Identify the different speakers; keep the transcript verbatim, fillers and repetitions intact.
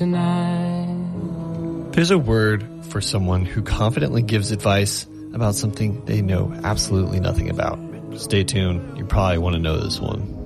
Speaker 1: There's a word for someone who confidently gives advice about something they know absolutely nothing about. Stay tuned. You probably want to know this one.